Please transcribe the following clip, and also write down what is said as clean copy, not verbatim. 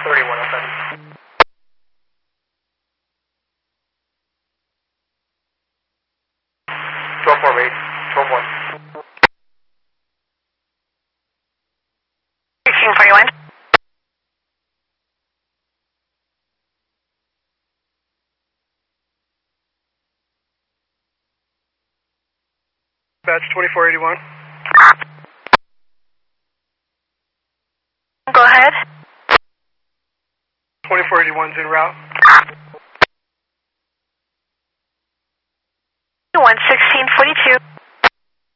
31, okay. Drop 4, wait. Drop 1. 1641. Batch 2481. Go ahead. 2481's en route.